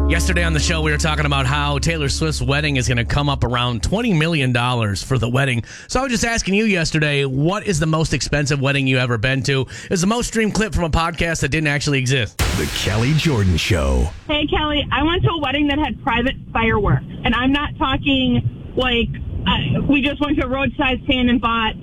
Yesterday on the show, we were talking about how Taylor Swift's wedding is going to come up around $20 million for the wedding. So I was just asking you yesterday, what is the most expensive wedding you ever been to? It's the most streamed clip from a podcast that didn't actually exist. The Kelly Jordan Show. Hey, Kelly, I went to a wedding that had private fireworks. And I'm not talking like we just went to a roadside stand and bought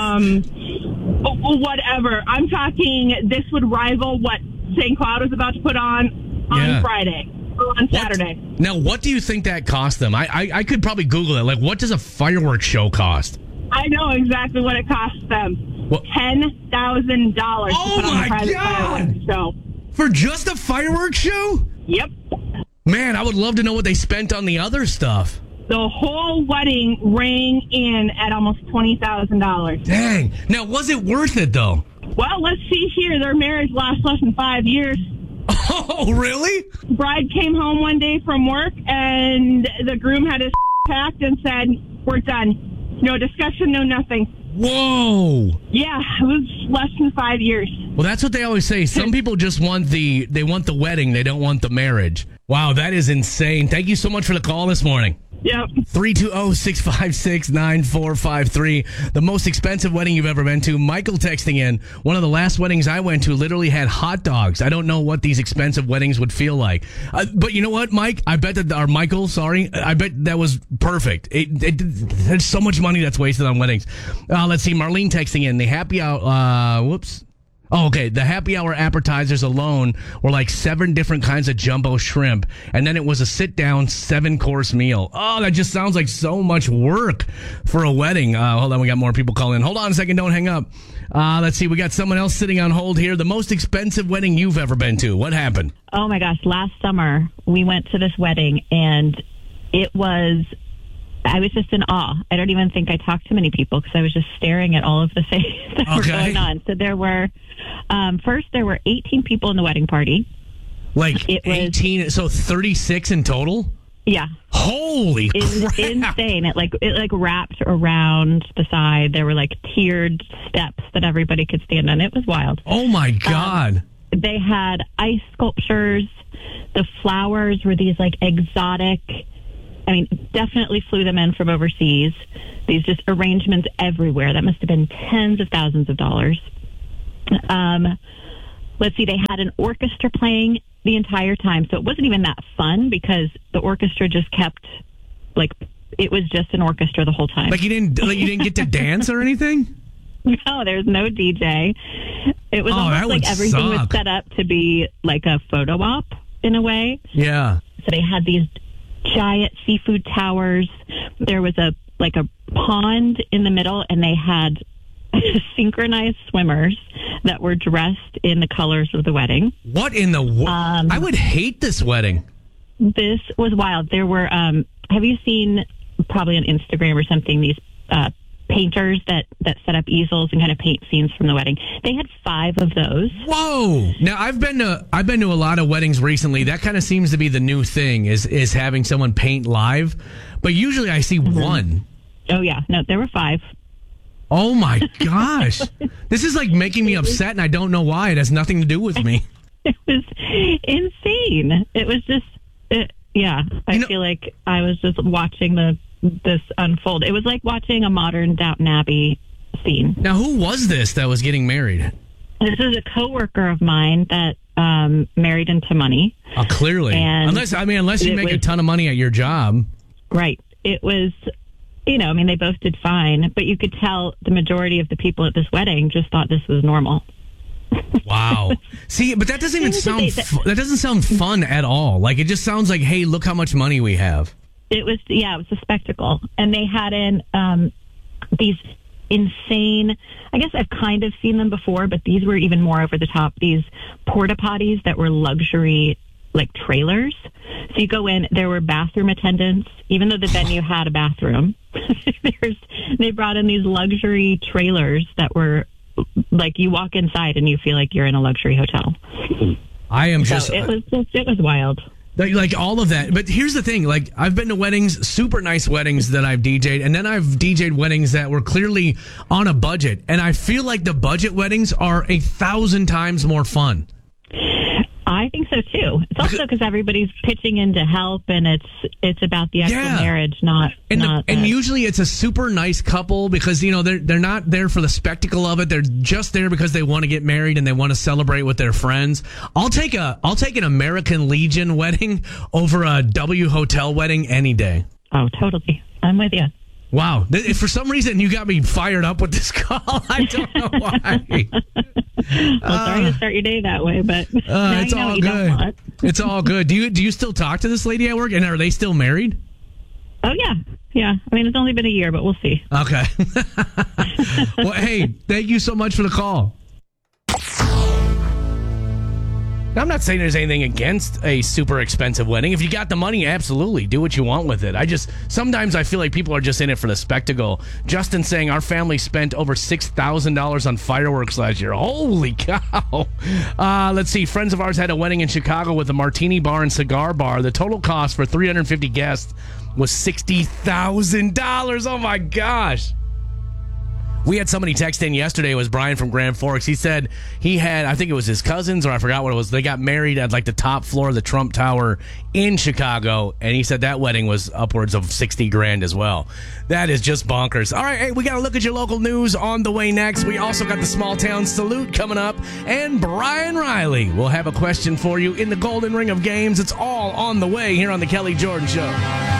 whatever. I'm talking this would rival what St. Cloud was about to put on Friday. On Saturday. Now, what do you think that cost them? I could probably Google it. Like, what does a fireworks show cost? I know exactly what it costs them. What? $10,000 to put on a private fireworks show. For just a fireworks show? Yep. Man, I would love to know what they spent on the other stuff. The whole wedding rang in at almost $20,000. Dang. Now, was it worth it, though? Well, let's see here. Their marriage lasts less than 5 years. Oh, really? Bride came home one day from work, and the groom had his packed and said, "We're done. No discussion, no nothing." Whoa. Yeah, it was less than 5 years. Well, that's what they always say. Some people just want the wedding. They don't want the marriage. Wow, that is insane. Thank you so much for the call this morning. Yep. 320-656-9453. The most expensive wedding you've ever been to. Michael texting in. One of the last weddings I went to literally had hot dogs. I don't know what these expensive weddings would feel like. But you know what, Mike? I bet that, or Michael, sorry. I bet that was perfect. There's so much money that's wasted on weddings. Let's see. Marlene texting in. The happy hour, Oh, okay. The happy hour appetizers alone were like 7 different kinds of jumbo shrimp. And then it was a sit-down 7-course meal. Oh, that just sounds like so much work for a wedding. Hold on. We got more people calling in. Hold on a second. Don't hang up. Let's see. We got someone else sitting on hold here. The most expensive wedding you've ever been to. What happened? Oh, my gosh. Last summer, we went to this wedding, and I was just in awe. I don't even think I talked to many people because I was just staring at all of the things that were going on. So there were, first there were 18 people in the wedding party. Like 18, so 36 in total? Yeah. Holy crap. Insane. It wrapped around the side. There were like tiered steps that everybody could stand on. It was wild. Oh my God. They had ice sculptures. The flowers were these like exotic, definitely flew them in from overseas. These just arrangements everywhere. That must have been tens of thousands of dollars. Let's see, they had an orchestra playing the entire time. So it wasn't even that fun because the orchestra just kept, it was just an orchestra the whole time. Like you didn't get to dance or anything? No, there's no DJ. It was almost like everything was set up to be like a photo op in a way. Yeah. So they had these giant seafood towers. There was a pond in the middle, and they had synchronized swimmers that were dressed in the colors of the wedding. What in the I would hate this wedding. This was wild. There were have you seen, probably on Instagram or something, these painters that set up easels and kind of paint scenes from the wedding? They had 5 of those. Whoa! Now I've been to a lot of weddings recently. That kind of seems to be the new thing is having someone paint live. But usually I see one. Oh yeah, no, there were 5. Oh my gosh! This is like making me upset, and I don't know why. It has nothing to do with me. It was insane. It was just, I feel like I was just watching this unfold. It was like watching a modern Downton Abbey scene. Now, who was this that was getting married? This is a coworker of mine that married into money. Oh, clearly. And unless you make a ton of money at your job. Right. It was, they both did fine, but you could tell the majority of the people at this wedding just thought this was normal. Wow. See, but that doesn't even that doesn't sound fun at all. Like, it just sounds like, hey, look how much money we have. It was a spectacle. And they had in these insane, I guess I've kind of seen them before, but these were even more over the top. These porta potties that were luxury, like trailers. So you go in, there were bathroom attendants, even though the venue had a bathroom. They brought in these luxury trailers that were like, you walk inside and you feel like you're in a luxury hotel. It was wild. Like all of that. But here's the thing. Like, I've been to weddings, super nice weddings that I've DJ'd, and then I've DJ'd weddings that were clearly on a budget. And I feel like the budget weddings are 1,000 times more fun. I think so too. It's also because everybody's pitching in to help, and it's about the actual marriage, not. And usually it's a super nice couple because they're not there for the spectacle of it. They're just there because they want to get married and they want to celebrate with their friends. I'll take an American Legion wedding over a W Hotel wedding any day. Oh, totally. I'm with you. Wow. For some reason, you got me fired up with this call. I don't know why. Well, sorry to start your day that way, but now it's all good. It's all good. Do you still talk to this lady at work, and are they still married? Oh, yeah. Yeah. I mean, it's only been a year, but we'll see. Okay. Well, hey, thank you so much for the call. I'm not saying there's anything against a super expensive wedding. If you got the money, absolutely do what you want with it. Sometimes I feel like people are just in it for the spectacle. Justin saying our family spent over $6,000 on fireworks last year. Holy cow. Let's see. Friends of ours had a wedding in Chicago with a martini bar and cigar bar. The total cost for 350 guests was $60,000. Oh my gosh. We had somebody text in yesterday. It was Brian from Grand Forks. He said he had, I think it was his cousins, or I forgot what it was. They got married at like the top floor of the Trump Tower in Chicago, and he said that wedding was upwards of $60,000 as well. That is just bonkers. All right, hey, we got to look at your local news on the way next. We also got the Small Town Salute coming up, and Brian Riley will have a question for you in the Golden Ring of Games. It's all on the way here on the Kelly Jordan Show.